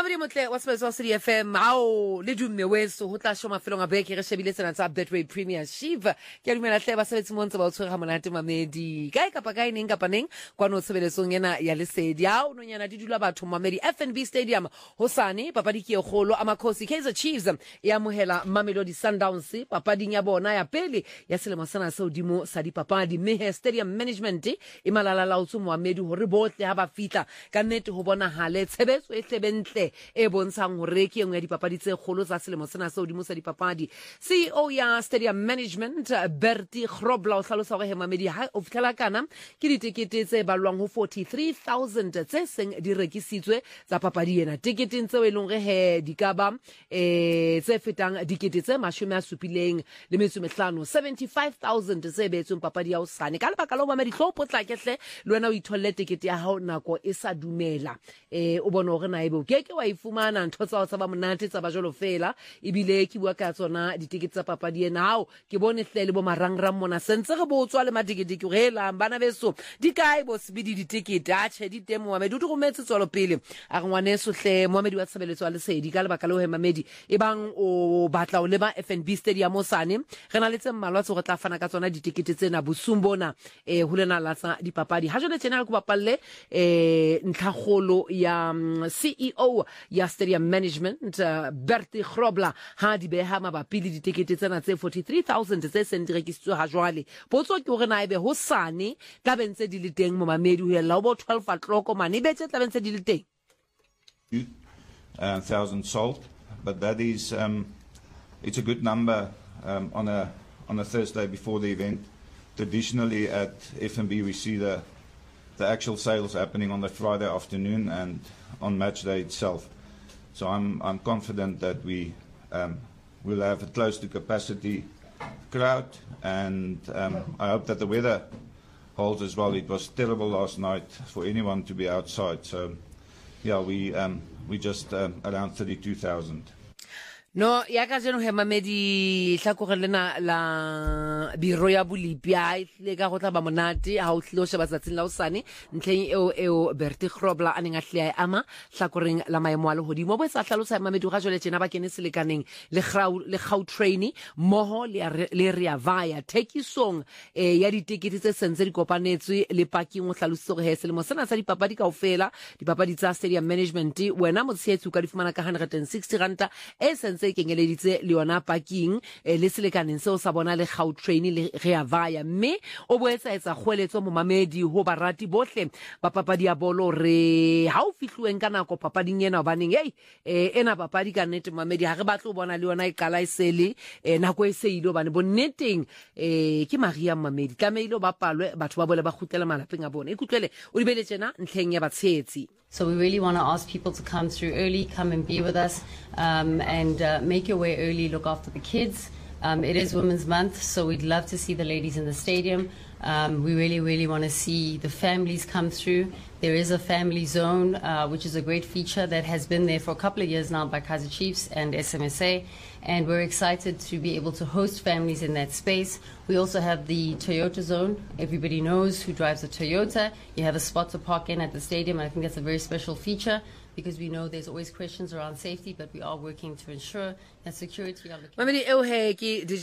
Mamedi motle wa sebetsa City FM ao le dumme weso ho tla shoma felong a beke re shebile tsena tsa Betway Premiership ke dumela hle ba sebetsi mo ntse ba tshwere ha monate Mamedi kae kapa kae neng kapa neng kwa no tshebeletsong ena ya lesedi ao no nyana di dula batho Mamedi FNB Stadium hosane papadi ke kgolo amakhosi Kaizer Chiefs ya mohela Mamelodi Sundowns papading ya bona ya pele ya selemo sana se hodimo sa dipapadi mehe stadium management e malala lautso Mohamedi hore botle ha ba fitla ka nnete ho bona hale tshebetso e tlebentle e bontshang hore ke engwe ya dipapadi tse kgolo tsa selemo sena se hodimo sa dipapadi. CEO ya Stadium Management Bertie Grobler o hlalosa hore Mamedi ha o fitlela kana ke ditekete tse balwang ho 43,000 tse seng di rekisitswe tsa papadi ena. Tiketeng tse e leng re he dikaba tse fetang dikete tse 75 le metso 75,000 tse betsweng papadi ya hosane ka lebaka la Mamedi tlo potla kehle le wena o itholle tikete ya hao nako e sa dumela o bona hore na ebe o keke wa ifumana ntho tsa tsa ba monate tsa ba jolo fela ebile ke bua ka tsona ditikete tsa papadi ena hao ke bone hlele bo marangrang mona sentse re botswa le matikete ke hela bana beso di kae bo sebidi ditikete a che di temo Mamedi o rometse tswalo pele a re ngwaneso hle Mamedi wa tshebeletso a lesedi ka lebaka le ho Mamedi e bang o batla o leba FNB Stadium mosane re na le tse mmalwa tse go tla fana ka tsona ditikete tsena bosumbona ho lena la tsa dipapadi ha jole tshena le go bapalle ntlhagolo ya CEO ya Stadium Management Bertie Grobler ha di beha mabapi le ditikete tsena tse 43,000 tse seng di rekisitswe ha jwale potso ke hore na ebe hosane tla bentse di le teng mo Mamedi ho yella bo 12 o'clock mane be tla bentse di le teng 1,000 sold, but that is it's a good number on a Thursday before the event. Traditionally at FNB we see the actual sales happening on the Friday afternoon and on match day itself. So I'm confident that we will have a close to capacity crowd, and I hope that the weather holds as well. It was terrible last night for anyone to be outside. So yeah, we just around 32,000. No ya ka jeno he Mamedi hlakorelena la biro ya bolipia le ka go tla ba monate ha o tlilo sheba tsatsing la usane ntleng eo Bertie Grobler a neng a hlea ama hlakoreng la maemo a le hodimo bo sa hlalosa Mamedi ga jole tjena ba kene selekaneng le Gautrain moho le Rea Vaya tekisong ya ditikete tse sentse di kopanetswe le parking o hlalositse go he selemo sena sa dipapadi kaofela dipapadi tsa Stadium Management wena motshetsi ka di fumana ka 160 ranta e sentse kengeleditse le yona parking le selekaneng seo sa bona le Gautrain le Rea Vaya mme o boetsa etsa kgoeletso mo Mamedi ho barati bohle ba papadi ya bolo re ha o fihluweng ka nako papading ena baneng ena papadi ka nnete Mamedi ha re batlo bona le yona e kala isele nako e se ilo bane bonneteng ke Maria Mamedi tlameile ba palwe batho ba bole ba khutlela malapeng a bona ikutlwele o dibele tsena ntlheng ya batshetsi. So we really want to ask people to come through early, come and be with us, and make your way early, look after the kids. It is Women's Month, so we'd love to see the ladies in the stadium. We really, really want to see the families come through. There is a family zone, which is a great feature that has been there for a couple of years now by Kaizer Chiefs and SMSA, and we're excited to be able to host families in that space. We also have the Toyota zone. Everybody knows who drives a Toyota. You have a spot to park in at the stadium. I think that's a very special feature because we know there's always questions around safety, but we are working to ensure that security of the